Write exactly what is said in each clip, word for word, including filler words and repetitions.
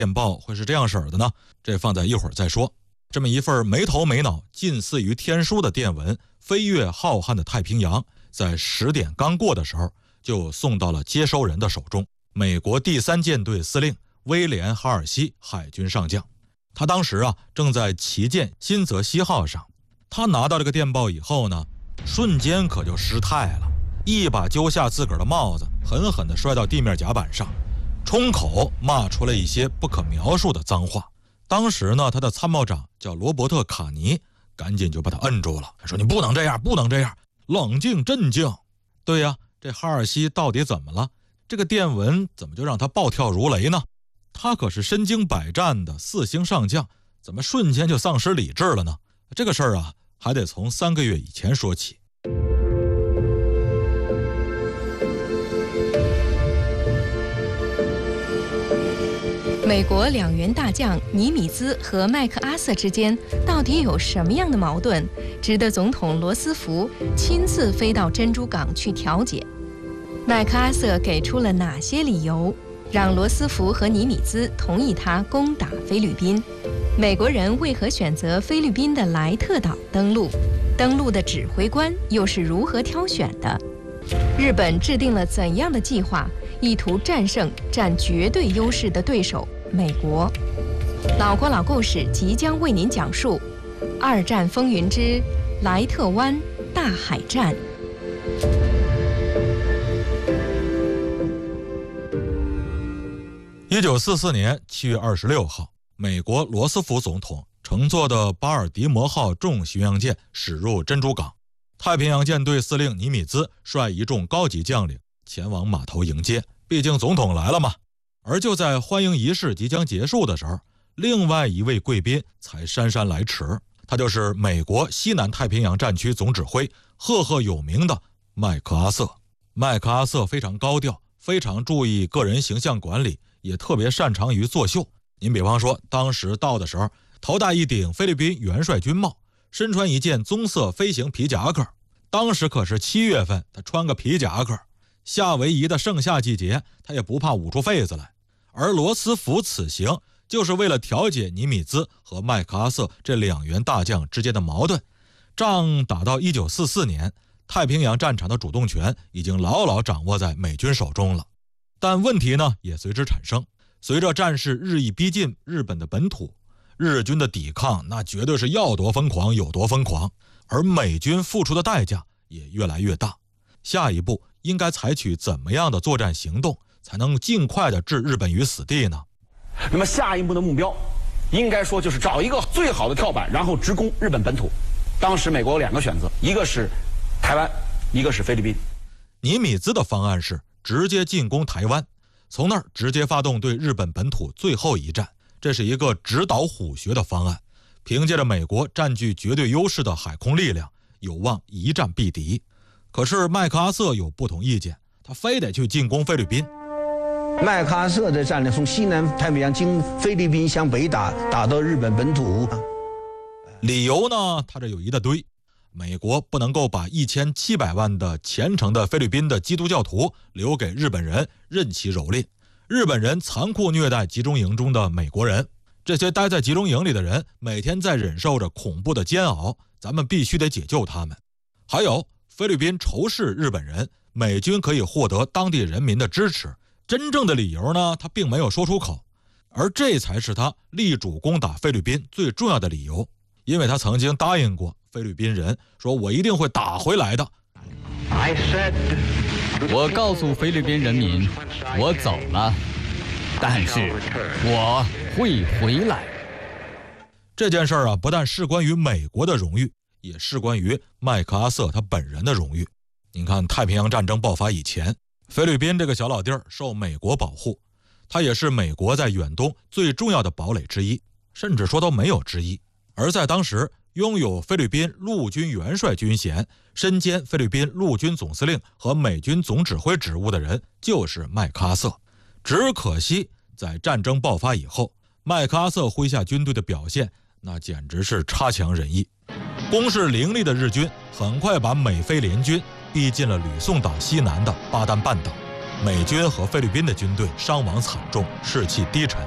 电报会是这样式儿的呢？这放在一会儿再说。这么一份没头没脑、近似于天书的电文，飞越浩瀚的太平洋，在十点刚过的时候，就送到了接收人的手中。美国第三舰队司令威廉·哈尔西海军上将，他当时啊正在旗舰新泽西号上。他拿到这个电报以后呢，瞬间可就失态了，一把揪下自个儿的帽子，狠狠地摔到地面甲板上，冲口骂出了一些不可描述的脏话。当时呢，他的参谋长叫罗伯特·卡尼，赶紧就把他摁住了，他说：“你不能这样，不能这样，冷静镇静。”对呀，这哈尔西到底怎么了？这个电文怎么就让他暴跳如雷呢？他可是身经百战的四星上将，怎么瞬间就丧失理智了呢？这个事儿啊，还得从三个月以前说起。 美国两员大将尼米兹和麦克阿瑟之间到底有什么样的矛盾，值得总统罗斯福亲自飞到珍珠港去调解？麦克阿瑟给出了哪些理由，让罗斯福和尼米兹同意他攻打菲律宾？美国人为何选择菲律宾的莱特岛登陆？登陆的指挥官又是如何挑选的？日本制定了怎样的计划，意图战胜占绝对优势的对手美国？老国老故事即将为您讲述二战风云之莱特湾大海战。 一九四四年七月二十六号，美国罗斯福总统乘坐的巴尔的摩号重巡洋舰驶入珍珠港，太平洋舰队司令尼米兹率一众高级将领前往码头迎接，毕竟总统来了嘛。而就在欢迎仪式即将结束的时候，另外一位贵宾才姗姗来迟，他就是美国西南太平洋战区总指挥，赫赫有名的麦克阿瑟。麦克阿瑟非常高调，非常注意个人形象管理，也特别擅长于作秀。您比方说，当时到的时候，头戴一顶菲律宾元帅军帽，身穿一件棕色飞行皮夹克。当时可是七月份，他穿个皮夹克，夏威夷的盛夏季节，他也不怕捂出痱子来。而罗斯福此行就是为了调解尼米兹和麦克阿瑟这两员大将之间的矛盾。仗打到一九四四年，太平洋战场的主动权已经牢牢掌握在美军手中了。但问题呢也随之产生，随着战事日益逼近日本的本土，日军的抵抗那绝对是要多疯狂有多疯狂，而美军付出的代价也越来越大。下一步应该采取怎么样的作战行动，才能尽快的置日本于死地呢？ 那么下一步的目标，应该说就是找一个最好的跳板，然后直攻日本本土。当时美国有两个选择，一个是台湾，一个是菲律宾。 尼米兹的方案是直接进攻台湾，从那儿直接发动对日本本土最后一战，这是一个直捣虎穴的方案。凭借着美国占据绝对优势的海空力量，有望一战必敌。可是麦克阿瑟有不同意见，他非得去进攻菲律宾。 麦克阿瑟的战略从西南太平洋经菲律宾向北打，打到日本本土。 理由呢，他这有一大堆。美国不能够把一千七百万的虔诚的菲律宾的基督教徒留给日本人任其蹂躏，日本人残酷虐待集中营中的美国人，这些待在集中营里的人每天在忍受着恐怖的煎熬，咱们必须得解救他们。还有菲律宾仇视日本人，美军可以获得当地人民的支持。真正的理由呢，他并没有说出口，而这才是他力主攻打菲律宾最重要的理由，因为他曾经答应过菲律宾人，说我一定会打回来的。 我告诉菲律宾人民，我走了，但是我会回来。 这件事儿啊，不但事关于美国的荣誉，也事关于麦克阿瑟他本人的荣誉。您看，太平洋战争爆发以前，菲律宾这个小老弟儿受美国保护，他也是美国在远东最重要的堡垒之一，甚至说都没有之一。而在当时，拥有菲律宾陆军元帅军衔，身兼菲律宾陆军总司令和美军总指挥职务的人就是麦克阿瑟。只可惜在战争爆发以后，麦克阿瑟麾下军队的表现那简直是差强人意。攻势凌厉的日军很快把美菲联军逼进了吕宋岛西南的巴丹半岛，美军和菲律宾的军队伤亡惨重，士气低沉。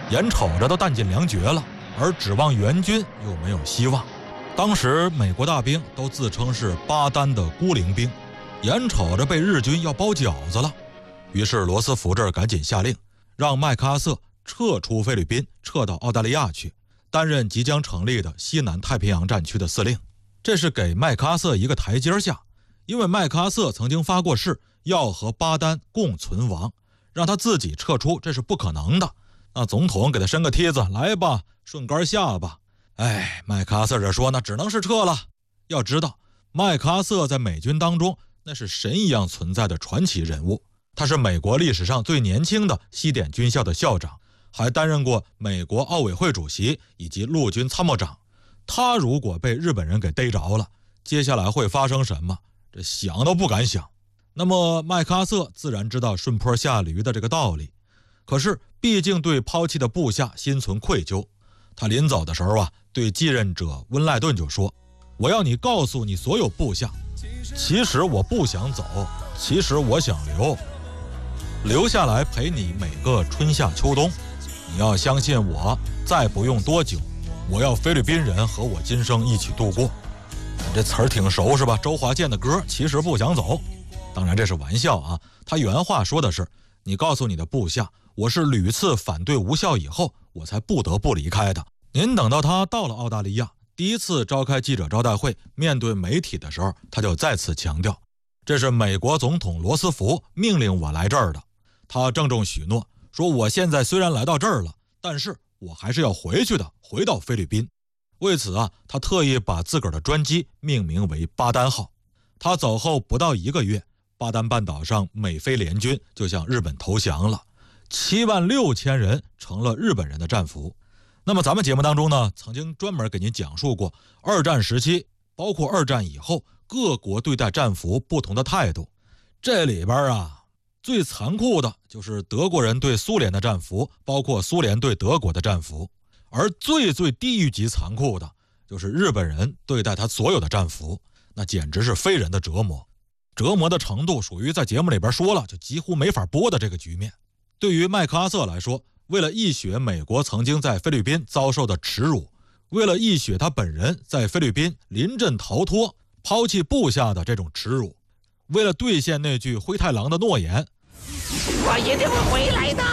眼瞅着都弹尽粮绝了，而指望援军又没有希望。当时美国大兵都自称是巴丹的孤零兵，眼瞅着被日军要包饺子了，于是罗斯福这儿赶紧下令，让麦克阿瑟撤出菲律宾，撤到澳大利亚去，担任即将成立的西南太平洋战区的司令。这是给麦克阿瑟一个台阶下，因为麦克阿瑟曾经发过誓要和巴丹共存亡，让他自己撤出这是不可能的。那总统给他伸个梯子，来吧，顺杆下吧。哎，麦克阿瑟这说那只能是撤了。要知道，麦克阿瑟在美军当中那是神一样存在的传奇人物，他是美国历史上最年轻的西点军校的校长，还担任过美国奥委会主席以及陆军参谋长。他如果被日本人给逮着了，接下来会发生什么，这想都不敢想。那么麦克阿瑟自然知道顺坡下驴的这个道理，可是毕竟对抛弃的部下心存愧疚，他临走的时候啊，对继任者温赖顿就说，我要你告诉你所有部下，其实我不想走，其实我想留留下来陪你每个春夏秋冬。你要相信我，再不用多久，我要菲律宾人和我今生一起度过。这词儿挺熟是吧？周华健的歌，其实不想走。当然这是玩笑啊，他原话说的是，你告诉你的部下，我是屡次反对无效以后，我才不得不离开的。您等到他到了澳大利亚，第一次召开记者招待会，面对媒体的时候，他就再次强调，这是美国总统罗斯福命令我来这儿的。他郑重许诺说，我现在虽然来到这儿了，但是我还是要回去的，回到菲律宾。为此啊，他特意把自个儿的专机命名为巴丹号。他走后不到一个月，巴丹半岛上美菲联军就向日本投降了，七万六千人成了日本人的战俘。那么咱们节目当中呢，曾经专门给您讲述过二战时期，包括二战以后，各国对待战俘不同的态度。这里边啊，最残酷的就是德国人对苏联的战俘，包括苏联对德国的战俘。而最最地狱级残酷的就是日本人对待他所有的战俘，那简直是非人的折磨。折磨的程度属于在节目里边说了就几乎没法播的这个局面。对于麦克阿瑟来说，为了一雪美国曾经在菲律宾遭受的耻辱，为了一雪他本人在菲律宾临阵逃脱抛弃部下的这种耻辱，为了兑现那句灰太狼的诺言， 我一定会回来的。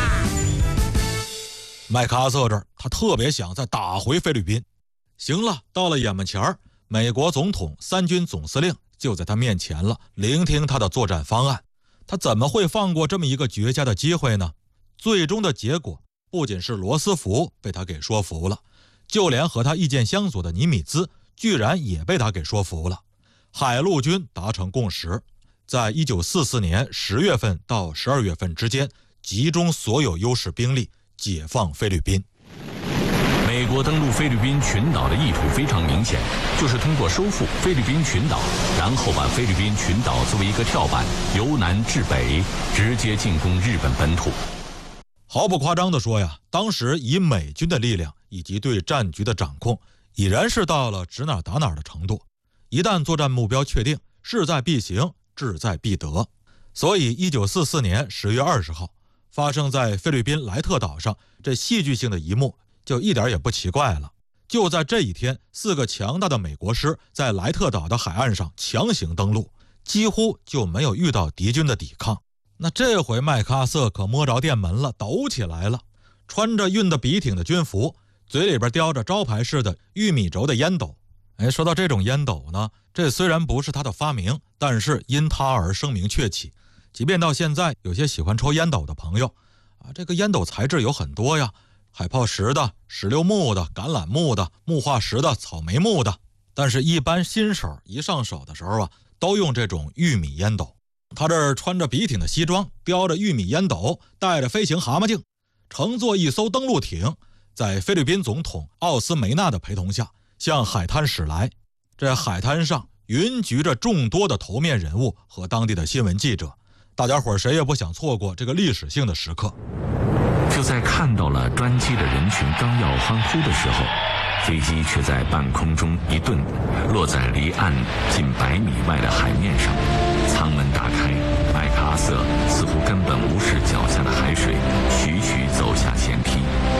麦克阿瑟这儿他特别想再打回菲律宾。行了，到了眼门前儿，美国总统三军总司令就在他面前了，聆听他的作战方案。他怎么会放过这么一个绝佳的机会呢？最终的结果不仅是罗斯福被他给说服了，就连和他意见相左的尼米兹居然也被他给说服了。海陆军达成共识，在一九四四年十月份到十二月份之间，集中所有优势兵力解放菲律宾。 美国登陆菲律宾群岛的意图非常明显，就是通过收复菲律宾群岛，然后把菲律宾群岛作为一个跳板，由南至北直接进攻日本本土。 毫不夸张地说呀，当时以美军的力量以及对战局的掌控，已然是到了指哪打哪的程度。一旦作战目标确定，势在必行，志在必得。所以一九四四年十月二十号发生在菲律宾莱特岛上这戏剧性的一幕就一点也不奇怪了。就在这一天，四个强大的美国师在莱特岛的海岸上强行登陆，几乎就没有遇到敌军的抵抗。那这回麦克阿瑟可摸着电门了，抖起来了，穿着运得笔挺的军服，嘴里边叼着招牌式的玉米轴的烟斗。哎，说到这种烟斗呢，这虽然不是他的发明，但是因他而声名鹊起。即便到现在，有些喜欢抽烟斗的朋友啊，这个烟斗材质有很多呀，海泡石的、石榴木的、橄榄木的、木化石的、草莓木的。但是一般新手一上手的时候啊，都用这种玉米烟斗。他这儿穿着笔挺的西装，叼着玉米烟斗，戴着飞行蛤蟆镜，乘坐一艘登陆艇，在菲律宾总统奥斯梅纳的陪同下向海滩驶来。这海滩上云集着众多的头面人物和当地的新闻记者，大家伙谁也不想错过这个历史性的时刻。 就在看到了专机的人群刚要欢呼的时候，飞机却在半空中一顿，落在离岸近百米外的海面上。舱门打开，麦克阿瑟似乎根本无视脚下的海水，徐徐走下舷梯。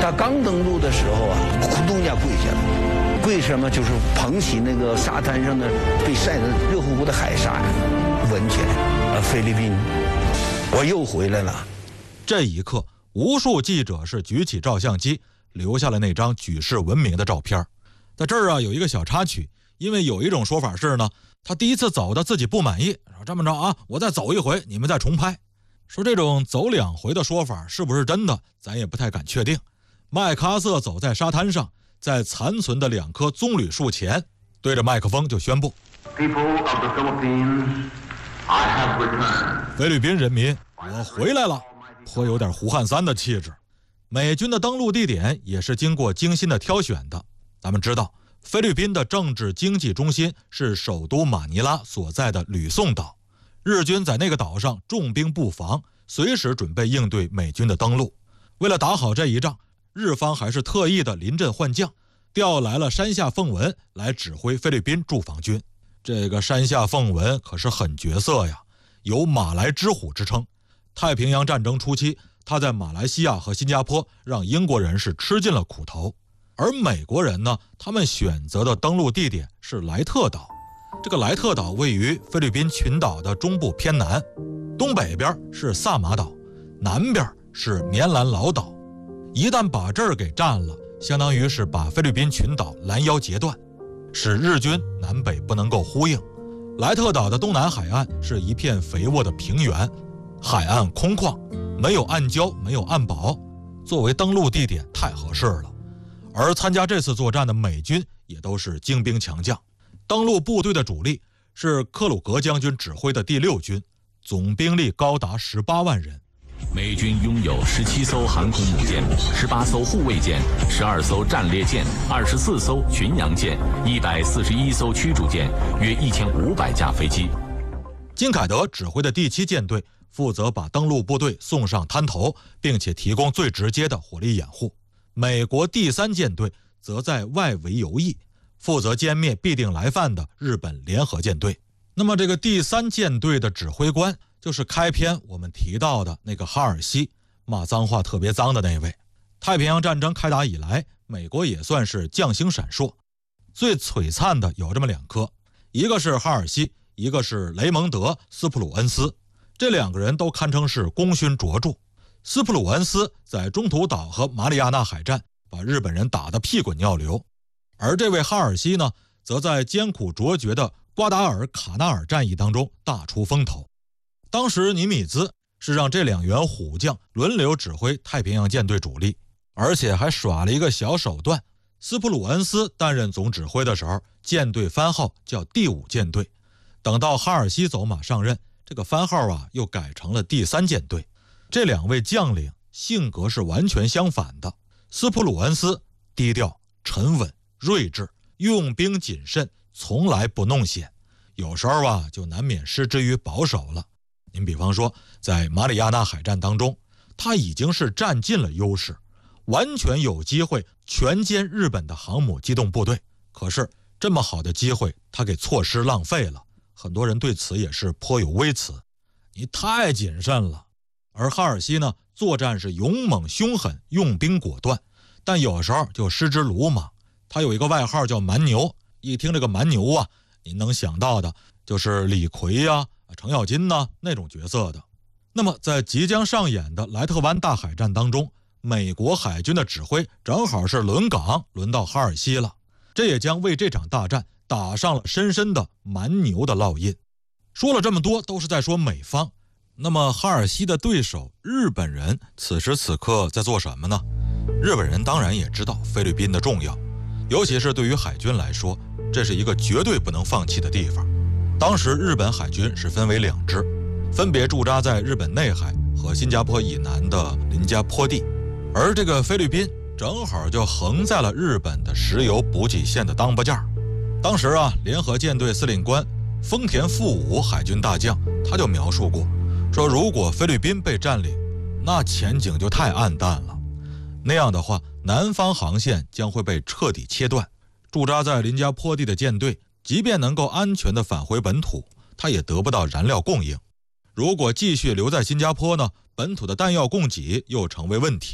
他刚登陆的时候啊，咕咚一下跪下了，跪什么？就是捧起那个沙滩上的被晒得热乎乎的海沙，闻起来，啊，菲律宾，我又回来了。 这一刻，无数记者是举起照相机，留下了那张举世闻名的照片。在这儿啊，有一个小插曲，因为有一种说法是呢，他第一次走的自己不满意，说这么着啊，我再走一回，你们再重拍。说这种走两回的说法是不是真的，咱也不太敢确定。麦克阿瑟走在沙滩上，在残存的两棵棕榈树前，对着麦克风就宣布 People of the Philippines, I have returned. 菲律宾人民，我回来了，颇有点胡汉三的气质。美军的登陆地点也是经过精心的挑选的。咱们知道，菲律宾的政治经济中心是首都马尼拉所在的吕宋岛，日军在那个岛上重兵布防，随时准备应对美军的登陆。为了打好这一仗，日方还是特意的临阵换将，调来了山下奉文来指挥菲律宾驻防军。这个山下奉文可是狠角色呀，有马来之虎之称。太平洋战争初期，他在马来西亚和新加坡让英国人是吃尽了苦头。而美国人呢，他们选择的登陆地点是莱特岛。这个莱特岛位于菲律宾群岛的中部偏南，东北边是萨马岛，南边是棉兰老岛。一旦把这儿给占了，相当于是把菲律宾群岛拦腰截断，使日军南北不能够呼应。莱特岛的东南海岸是一片肥沃的平原，海岸空旷，没有暗礁，没有暗堡，作为登陆地点太合适了。而参加这次作战的美军也都是精兵强将，登陆部队的主力是克鲁格将军指挥的第六军，总兵力高达十八万人。 美军拥有十七艘航空母舰、十八艘护卫舰、十二艘战列舰、二十四艘巡洋舰、一百四十一艘驱逐舰，约一千五百架飞机。 金凯德指挥的第七舰队负责把登陆部队送上滩头，并且提供最直接的火力掩护。美国第三舰队则在外围游弋，负责歼灭必定来犯的日本联合舰队。那么这个第三舰队的指挥官就是开篇我们提到的那个哈尔西，骂脏话特别脏的那位。太平洋战争开打以来，美国也算是将星闪烁，最璀璨的有这么两颗，一个是哈尔西，一个是雷蒙德·斯普鲁恩斯。这两个人都堪称是功勋卓著。斯普鲁恩斯在中途岛和马里亚纳海战把日本人打得屁滚尿流，而这位哈尔西呢，则在艰苦卓绝的瓜达尔卡纳尔战役当中大出风头。当时尼米兹是让这两员虎将轮流指挥太平洋舰队主力，而且还耍了一个小手段。斯普鲁恩斯担任总指挥的时候，舰队番号叫第五舰队，等到哈尔西走马上任，这个番号啊又改成了第三舰队。这两位将领性格是完全相反的。斯普鲁恩斯低调、沉稳、睿智，用兵谨慎，从来不弄险，有时候啊就难免失之于保守了。您比方说，在马里亚纳海战当中，他已经是占尽了优势，完全有机会全歼日本的航母机动部队。可是这么好的机会，他给错失浪费了。很多人对此也是颇有微词，你太谨慎了。而哈尔西呢，作战是勇猛凶狠，用兵果断，但有时候就失之鲁莽。他有一个外号叫蛮牛，一听这个蛮牛啊，您能想到的就是李逵呀、啊、程咬金呐那种角色的。那么在即将上演的莱特湾大海战当中，美国海军的指挥正好是轮岗轮到哈尔西了，这也将为这场大战打上了深深的蛮牛的烙印。说了这么多都是在说美方，那么哈尔西的对手日本人此时此刻在做什么呢？日本人当然也知道菲律宾的重要，尤其是对于海军来说，这是一个绝对不能放弃的地方。当时日本海军是分为两支，分别驻扎在日本内海和新加坡以南的林加坡地，而这个菲律宾正好就横在了日本的石油补给线的当巴架。当时啊，联合舰队司令官丰田富武海军大将他就描述过，说如果菲律宾被占领，那前景就太暗淡了。那样的话，南方航线将会被彻底切断，驻扎在林加坡地的舰队即便能够安全地返回本土，它也得不到燃料供应。如果继续留在新加坡呢，本土的弹药供给又成为问题。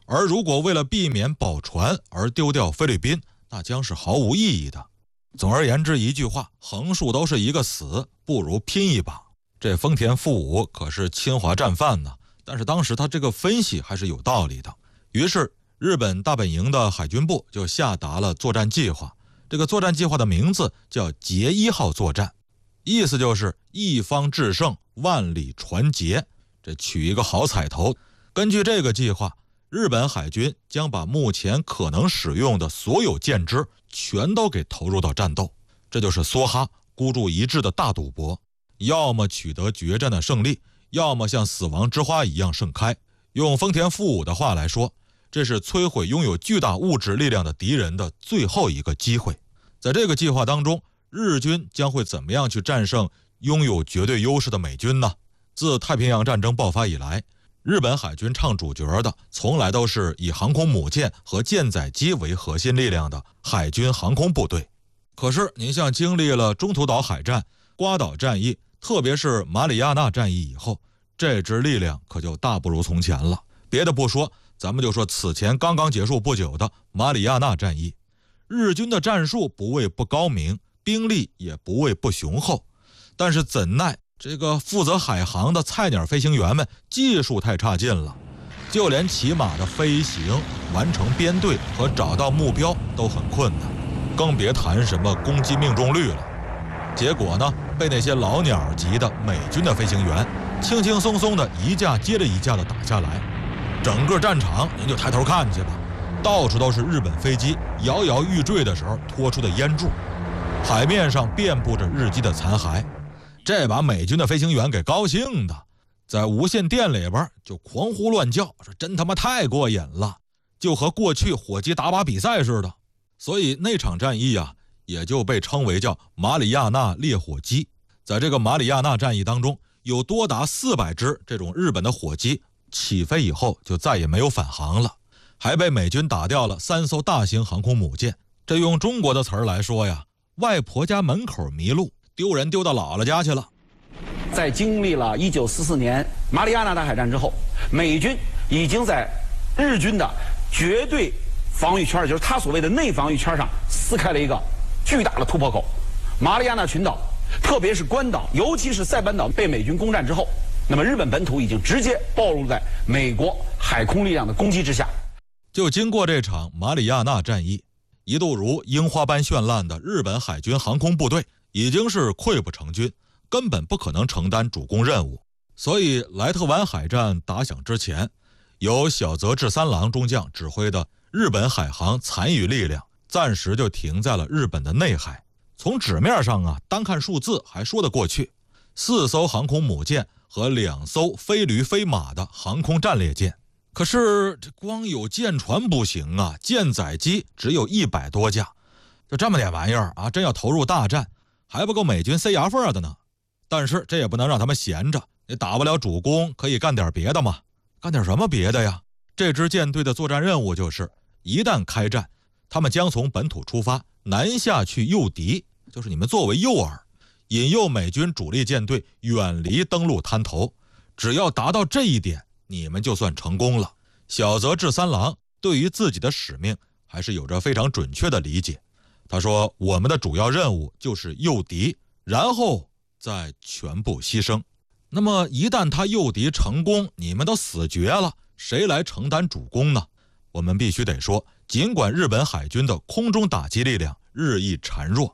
而如果为了避免保船而丢掉菲律宾，那将是毫无意义的。总而言之，一句话，横竖都是一个死，不如拼一把。这丰田富武可是侵华战犯呢，但是当时他这个分析还是有道理的。于是日本大本营的海军部就下达了作战计划，这个作战计划的名字叫捷一号作战，意思就是一方制胜，万里传捷，这取一个好彩头。根据这个计划，日本海军将把目前可能使用的所有舰只全都给投入到战斗，这就是梭哈孤注一掷的大赌博，要么取得决战的胜利，要么像死亡之花一样盛开。用丰田富武的话来说，这是摧毁拥有巨大物质力量的敌人的最后一个机会。在这个计划当中，日军将会怎么样去战胜拥有绝对优势的美军呢？自太平洋战争爆发以来，日本海军唱主角的从来都是以航空母舰和舰载机为核心力量的海军航空部队。可是您像经历了中途岛海战、瓜岛战役，特别是马里亚纳战役以后，这支力量可就大不如从前了。别的不说，咱们就说此前刚刚结束不久的马里亚纳战役，日军的战术不为不高明，兵力也不为不雄厚，但是怎奈这个负责海航的菜鸟飞行员们技术太差劲了，就连起码的飞行、完成编队和找到目标都很困难，更别谈什么攻击命中率了。结果呢，被那些老鸟级的美军的飞行员轻轻松松的一架接着一架的打下来。整个战场您就抬头看去吧，到处都是日本飞机摇摇欲坠的时候拖出的烟柱，海面上遍布着日机的残骸。这把美军的飞行员给高兴的，在无线电里边就狂呼乱叫，说真他妈太过瘾了，就和过去火鸡打靶比赛似的。所以那场战役啊，也就被称为叫马里亚纳烈火鸡。在这个马里亚纳战役当中，有多达四百只这种日本的火鸡起飞以后就再也没有返航了，还被美军打掉了三艘大型航空母舰。这用中国的词儿来说呀，外婆家门口迷路，丢人丢到姥姥家去了。 在经历了一九四四年马里亚纳大海战之后，美军已经在日军的绝对防御圈，就是他所谓的内防御圈上撕开了一个巨大的突破口。马里亚纳群岛，特别是关岛，尤其是塞班岛被美军攻占之后，那么日本本土已经直接暴露在美国海空力量的攻击之下。 就经过这场马里亚纳战役，一度如樱花般绚烂的日本海军航空部队已经是溃不成军，根本不可能承担主攻任务。所以莱特湾海战打响之前，由小泽治三郎中将指挥的日本海航残余力量暂时就停在了日本的内海。从纸面上啊，单看数字还说得过去，四艘航空母舰和两艘非驴非马的航空战列舰。可是这光有舰船不行啊，舰载机只有一百多架，就这么点玩意儿啊，真要投入大战，还不够美军塞牙缝的呢。但是这也不能让他们闲着，你打不了主攻，可以干点别的嘛。干点什么别的呀？这支舰队的作战任务就是，一旦开战，他们将从本土出发，南下去诱敌，就是你们作为诱饵，引诱美军主力舰队远离登陆滩头。只要达到这一点，你们就算成功了。小泽治三郎对于自己的使命还是有着非常准确的理解。他说，我们的主要任务就是诱敌，然后再全部牺牲。那么一旦他诱敌成功，你们都死绝了，谁来承担主攻呢？我们必须得说，尽管日本海军的空中打击力量日益孱弱，